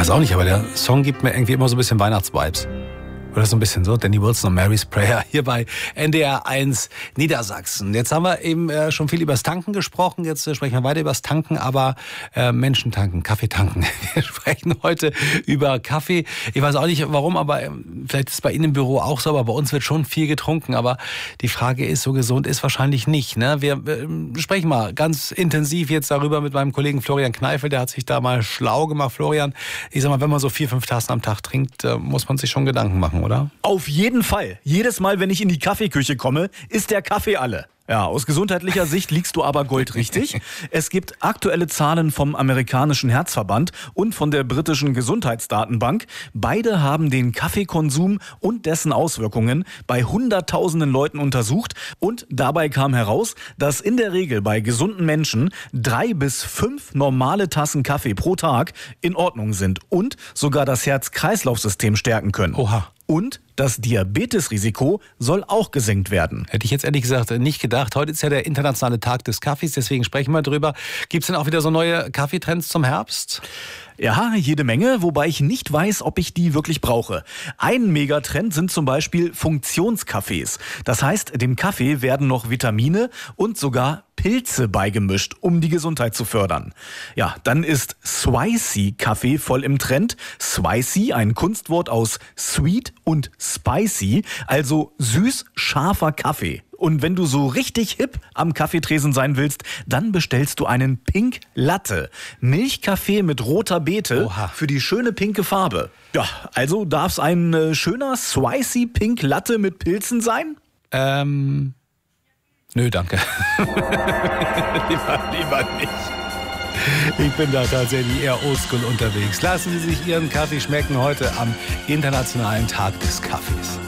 weiß auch nicht, aber der Song gibt mir irgendwie immer so ein bisschen Weihnachtsvibes. Oder so ein bisschen so, Danny Wilson und Mary's Prayer hier bei NDR 1 Niedersachsen. Jetzt haben wir eben schon viel übers Tanken gesprochen, jetzt sprechen wir weiter übers Tanken, aber Menschen tanken, Kaffee tanken. Wir sprechen heute über Kaffee. Ich weiß auch nicht warum, aber vielleicht ist es bei Ihnen im Büro auch so, aber bei uns wird schon viel getrunken. Aber die Frage ist, so gesund ist wahrscheinlich nicht. Ne? Wir sprechen mal ganz intensiv jetzt darüber mit meinem Kollegen Florian Kneifel, der hat sich da mal schlau gemacht. Florian, ich sag mal, wenn man so 4-5 Tassen am Tag trinkt, muss man sich schon Gedanken machen, oder? Auf jeden Fall. Jedes Mal, wenn ich in die Kaffeeküche komme, ist der Kaffee alle. Ja, aus gesundheitlicher Sicht liegst du aber goldrichtig. Es gibt aktuelle Zahlen vom amerikanischen Herzverband und von der britischen Gesundheitsdatenbank. Beide haben den Kaffeekonsum und dessen Auswirkungen bei hunderttausenden Leuten untersucht. Und dabei kam heraus, dass in der Regel bei gesunden Menschen 3 bis 5 normale Tassen Kaffee pro Tag in Ordnung sind und sogar das Herz-Kreislauf-System stärken können. Oha. Und das Diabetesrisiko soll auch gesenkt werden. Hätte ich jetzt ehrlich gesagt nicht gedacht. Heute ist ja der internationale Tag des Kaffees, deswegen sprechen wir drüber. Gibt es denn auch wieder so neue Kaffeetrends zum Herbst? Ja, jede Menge, wobei ich nicht weiß, ob ich die wirklich brauche. Ein Megatrend sind zum Beispiel Funktionskaffees. Das heißt, dem Kaffee werden noch Vitamine und sogar Pilze beigemischt, um die Gesundheit zu fördern. Ja, dann ist Spicy-Kaffee voll im Trend. Spicy, ein Kunstwort aus sweet und spicy, also süß-scharfer Kaffee. Und wenn du so richtig hip am Kaffeetresen sein willst, dann bestellst du einen Pink Latte. Milchkaffee mit roter Beete. Oha. Für die schöne pinke Farbe. Ja, also darf es ein schöner Spicy Pink Latte mit Pilzen sein? Nö, danke. lieber nicht. Ich bin da tatsächlich eher oldschool unterwegs. Lassen Sie sich Ihren Kaffee schmecken heute am Internationalen Tag des Kaffees.